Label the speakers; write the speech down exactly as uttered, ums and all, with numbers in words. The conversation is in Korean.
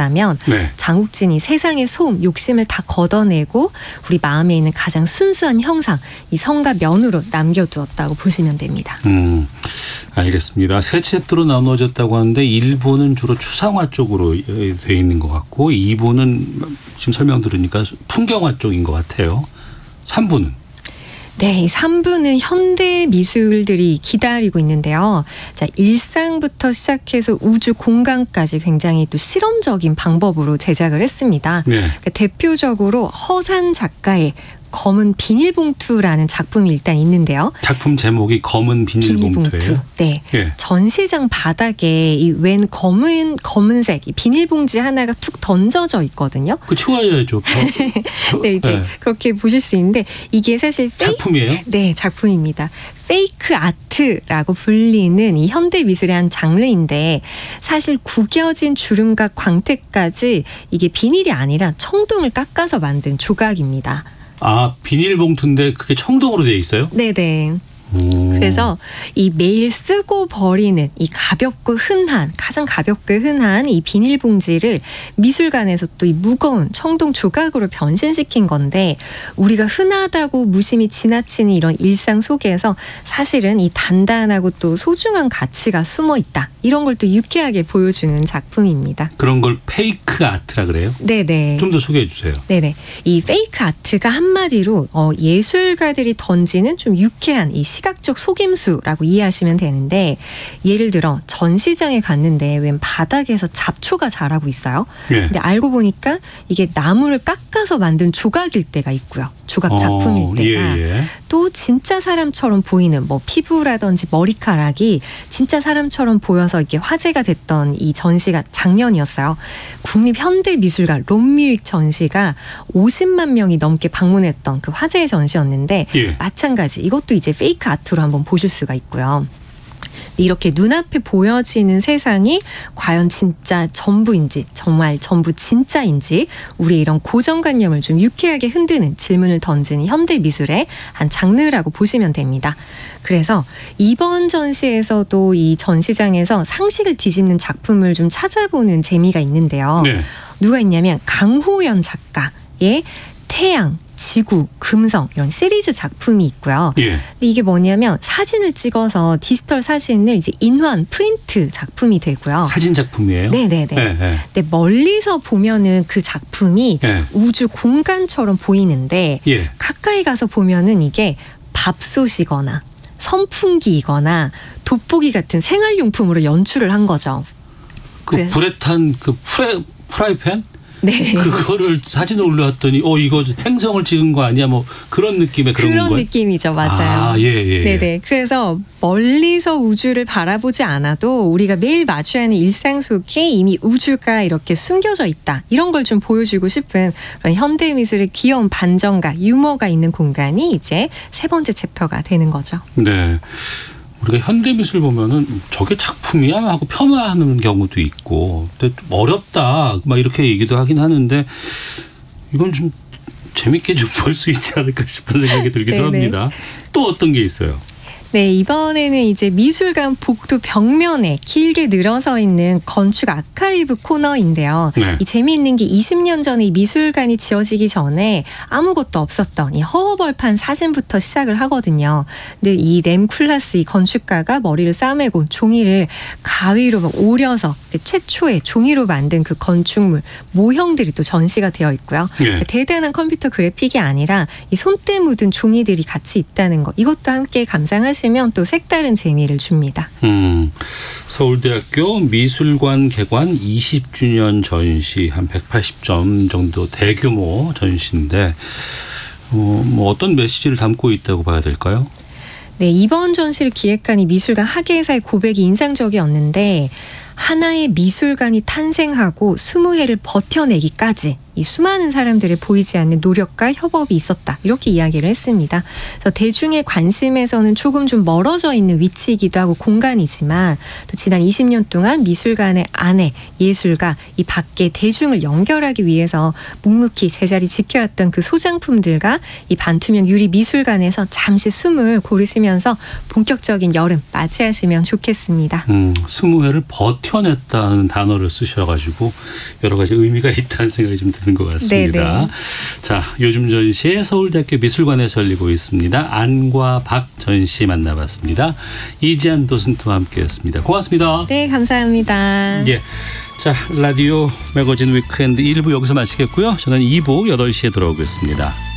Speaker 1: 있었다면
Speaker 2: 네.
Speaker 1: 장욱진이 세상의 소음, 욕심을 다 걷어내고 우리 마음에 있는 가장 순수한 형상, 이 성과 면으로 남겨두었다고 보시면 됩니다.
Speaker 2: 음, 알겠습니다. 세 챕터로 나눠졌다고 하는데 일 부는 주로 추상화 쪽으로 돼 있는 것 같고 이 부는 지금 설명 들으니까 풍경화 쪽인 것 같아요. 삼 부는?
Speaker 1: 네, 이 삼 부는 현대 미술들이 기다리고 있는데요. 자, 일상부터 시작해서 우주 공간까지 굉장히 또 실험적인 방법으로 제작을 했습니다.
Speaker 2: 네.
Speaker 1: 그러니까 대표적으로 허산 작가의 검은 비닐봉투라는 작품이 일단 있는데요.
Speaker 2: 작품 제목이 검은 비닐봉투예요.
Speaker 1: 비닐봉투. 네.
Speaker 2: 예.
Speaker 1: 전시장 바닥에 이 웬 검은 검은색 이 비닐봉지 하나가 툭 던져져 있거든요.
Speaker 2: 그 치워야죠.
Speaker 1: 네, 이제
Speaker 2: 네.
Speaker 1: 그렇게 보실 수 있는데 이게 사실 페이크,
Speaker 2: 작품이에요?
Speaker 1: 네, 작품입니다. 페이크 아트라고 불리는 이 현대 미술의 한 장르인데 사실 구겨진 주름과 광택까지 이게 비닐이 아니라 청동을 깎아서 만든 조각입니다.
Speaker 2: 아, 비닐봉투인데 그게 청동으로 돼 있어요?
Speaker 1: 네네.
Speaker 2: 오.
Speaker 1: 그래서 이 매일 쓰고 버리는 이 가볍고 흔한 가장 가볍고 흔한 이 비닐봉지를 미술관에서 또 이 무거운 청동 조각으로 변신시킨 건데 우리가 흔하다고 무심히 지나치는 이런 일상 속에서 사실은 이 단단하고 또 소중한 가치가 숨어 있다. 이런 걸 또 유쾌하게 보여주는 작품입니다.
Speaker 2: 그런 걸 페이크 아트라 그래요?
Speaker 1: 네네.
Speaker 2: 좀 더 소개해 주세요.
Speaker 1: 네네. 이 페이크 아트가 한마디로 어, 예술가들이 던지는 좀 유쾌한 이 시각적 속임수라고 이해하시면 되는데 예를 들어 전시장에 갔는데 웬 바닥에서 잡초가 자라고 있어요.
Speaker 2: 예.
Speaker 1: 근데 알고 보니까 이게 나무를 깎아서 만든 조각일 때가 있고요. 조각 작품일
Speaker 2: 어,
Speaker 1: 때가
Speaker 2: 예, 예.
Speaker 1: 또 진짜 사람처럼 보이는 뭐 피부라든지 머리카락이 진짜 사람처럼 보여서 이렇게 화제가 됐던 이 전시가 작년이었어요. 국립현대미술관 롬뮤익 전시가 오십만 명이 넘게 방문했던 그 화제의 전시였는데
Speaker 2: 예.
Speaker 1: 마찬가지 이것도 이제 페이크 아트로 한번 보실 수가 있고요. 이렇게 눈앞에 보여지는 세상이 과연 진짜 전부인지 정말 전부 진짜인지 우리 이런 고정관념을 좀 유쾌하게 흔드는 질문을 던지는 현대미술의 한 장르라고 보시면 됩니다. 그래서 이번 전시에서도 이 전시장에서 상식을 뒤집는 작품을 좀 찾아보는 재미가 있는데요.
Speaker 2: 네.
Speaker 1: 누가 있냐면 강호연 작가의 태양, 지구, 금성 이런 시리즈 작품이 있고요.
Speaker 2: 예.
Speaker 1: 근데 이게 뭐냐면 사진을 찍어서 디지털 사진을 이제 인환, 프린트 작품이 되고요.
Speaker 2: 사진 작품이에요?
Speaker 1: 네네네.
Speaker 2: 네, 네.
Speaker 1: 근데 멀리서 보면은 그 작품이
Speaker 2: 예.
Speaker 1: 우주 공간처럼 보이는데
Speaker 2: 예.
Speaker 1: 가까이 가서 보면은 이게 밥솥이거나 선풍기이거나 돋보기 같은 생활용품으로 연출을 한 거죠.
Speaker 2: 그
Speaker 1: 그래서-
Speaker 2: 불에 탄 그 프라이, 프라이팬?
Speaker 1: 네.
Speaker 2: 그거를 사진을 올려왔더니 어 이거 행성을 찍은 거 아니야? 뭐 그런 느낌의 그런
Speaker 1: 그런
Speaker 2: 거예요?
Speaker 1: 느낌이죠. 맞아요.
Speaker 2: 아, 예, 예.
Speaker 1: 네네. 그래서 멀리서 우주를 바라보지 않아도 우리가 매일 마주하는 일상 속에 이미 우주가 이렇게 숨겨져 있다. 이런 걸 좀 보여주고 싶은 그런 현대미술의 귀여운 반전과 유머가 있는 공간이 이제 세 번째 챕터가 되는 거죠.
Speaker 2: 네. 우리가 현대미술 보면은 저게 작품이야 하고 폄하하는 경우도 있고, 근데 좀 어렵다 막 이렇게 얘기도 하긴 하는데 이건 좀 재밌게 좀 볼 수 있지 않을까 싶은 생각이 들기도
Speaker 1: 네네.
Speaker 2: 합니다. 또 어떤 게 있어요?
Speaker 1: 네, 이번에는 이제 미술관 복도 벽면에 길게 늘어서 있는 건축 아카이브 코너인데요.
Speaker 2: 네.
Speaker 1: 이 재미있는 게 이십 년 전에 이 미술관이 지어지기 전에 아무것도 없었던 이 허허벌판 사진부터 시작을 하거든요. 근데 이 램쿨라스 이 건축가가 머리를 싸매고 종이를 가위로 막 오려서 최초의 종이로 만든 그 건축물 모형들이 또 전시가 되어 있고요.
Speaker 2: 네.
Speaker 1: 대단한 컴퓨터 그래픽이 아니라 이 손때 묻은 종이들이 같이 있다는 거. 이것도 함께 감상하시면 또 색다른 재미를 줍니다.
Speaker 2: 음, 서울대학교 미술관 개관 이십 주년 전시 한 백팔십 점 정도 대규모 전시인데 어, 뭐 어떤 메시지를 담고 있다고 봐야 될까요?
Speaker 1: 네, 이번 전시를 기획한 이 미술관 학예사의 고백이 인상적이었는데 하나의 미술관이 탄생하고 스무 해를 버텨내기까지 이 수많은 사람들의 보이지 않는 노력과 협업이 있었다. 이렇게 이야기를 했습니다. 그래서 대중의 관심에서는 조금 좀 멀어져 있는 위치이기도 하고 공간이지만 또 지난 이십 년 동안 미술관의 안에 예술가 이 밖에 대중을 연결하기 위해서 묵묵히 제자리 지켜왔던 그 소장품들과 이 반투명 유리 미술관에서 잠시 숨을 고르시면서 본격적인 여름 맞이하시면 좋겠습니다.
Speaker 2: 음, 스무 회를 버텨냈다는 단어를 쓰셔가지고 여러 가지 의미가 있다는 생각이 좀 드는 것 같습니다. 네네. 자, 요즘 전시에 서울대학교 미술관에서 열리고 있습니다. 안과 박 전시 만나봤습니다. 이지한 도슨트와 함께했습니다. 고맙습니다.
Speaker 1: 네, 감사합니다.
Speaker 2: 예. 자, 라디오 매거진 위크엔드 일 부 여기서 마치겠고요. 저는 이 부 여덟 시에 돌아오겠습니다.